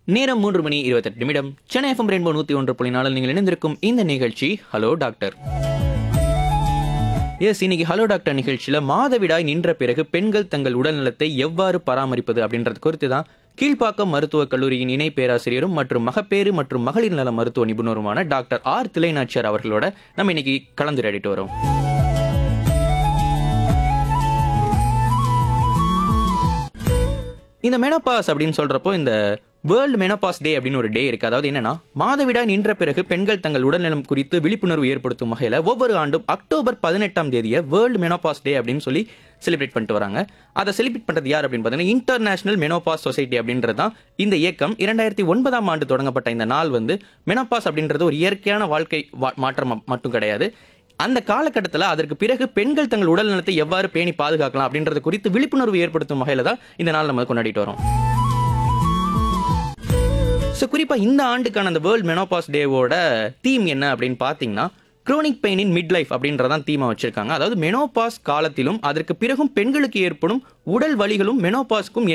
நேரம் 3 மணி 28 நிமிடம். Chennai FM rainbow 101.4 நீங்கள் இணைந்திருக்கும் இந்த நிகழ்ச்சி ஹலோ டாக்டர். இன்னைக்கு ஹலோ டாக்டர் நிகழ்ச்சியில மாதவிடாய் நின்ற பிறகு பெண்கள் தங்கள் உடல் நலத்தை எவ்வாறு பராமரிப்பது அப்படின்றது குறித்து தான் கீழ்ப்பாக்கம் மருத்துவக் கல்லூரியின் இணை பேராசிரியரும் மற்றும் மகப்பேறு மற்றும் மகளிர் நல மருத்துவ நிபுணருமான டாக்டர் ஆர் தில்லைநாச்சியார் அவர்களோட நம்ம இன்னைக்கு கலந்துரையாடிட்டு வரோம். இந்த மெனோபாஸ் அப்படின்னு சொல்றப்போ இந்த வேர்ல்டு மெனோபாஸ் டே அப்படின்னு ஒரு டே இருக்கு. அதாவது என்னன்னா, மாதவிடாய் நின்ற பிறகு பெண்கள் தங்கள் உடல்நலம் குறித்து விழிப்புணர்வு ஏற்படுத்தும் வகையில் ஒவ்வொரு ஆண்டும் அக்டோபர் 18ஆம் தேதியை வேர்ல்டு மெனோபாஸ் டே அப்படின்னு சொல்லி செலிப்ரேட் பண்ணிட்டு வராங்க. அதை செலிப்ரேட் பண்றது யார் அப்படின்னு பார்த்தீங்கன்னா, இன்டர்நேஷனல் மெனோபாஸ் சொசைட்டி அப்படின்றது தான் இந்த இயக்கம். 2009ஆம் ஆண்டு தொடங்கப்பட்ட இந்த நாள் மெனோபாஸ் அப்படின்றது ஒரு இயற்கையான வாழ்க்கை மாற்றம் மட்டும் கிடையாது. அந்த காலகட்டத்தில் அதற்கு பிறகு பெண்கள் தங்கள் உடல் நலத்தை எவ்வாறு பேணி பாதுகாக்கலாம் அப்படின்றது குறித்து விழிப்புணர்வு ஏற்படுத்தும் வகையில் தான் இந்த நாள் நம்ம கொண்டாடிட்டு வரோம். ஸோ குறிப்பாக இந்த ஆண்டுக்கான அந்த வேர்ல்ட் மெனோபாஸ் டேவோட தீம் என்ன அப்படின்னு பார்த்தீங்கன்னா, crony pain in mid life அப்படின்றதான் தீமா வச்சிருக்காங்க. அதாவது மெனோபாஸ் காலத்திலும் அதற்கு பிறகும் பெண்களுக்கு ஏற்படும் உடல் வலிகளும் மெனோபாஸ்க்கும்